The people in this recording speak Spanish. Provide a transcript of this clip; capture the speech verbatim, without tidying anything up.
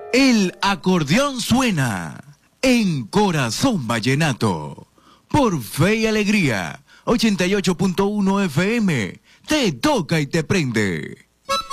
El acordeón suena en Corazón Vallenato. Por Fe y Alegría, ochenta y ocho punto uno F M. Te toca y te prende.